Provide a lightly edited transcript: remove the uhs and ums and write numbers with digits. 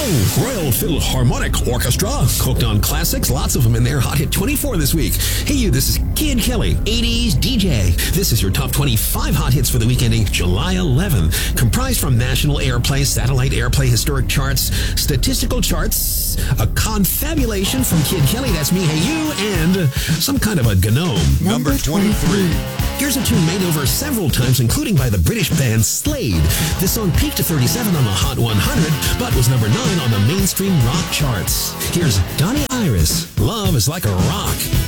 Royal Philharmonic Orchestra. Hooked on classics, lots of them in there. Hot Hit 24 this week. Hey you, this is Kid Kelly, 80s DJ. This is your top 25 hot hits for the week ending July 11th. Comprised from national airplay, satellite airplay, historic charts, statistical charts, a confabulation from Kid Kelly, that's me, hey you, and some kind of a gnome. Number 23. Here's a tune made over several times, including by the British band Slade. This song peaked to 37 on the Hot 100, but was number 9 on the mainstream rock charts. Here's Donnie Iris, Love is Like a Rock.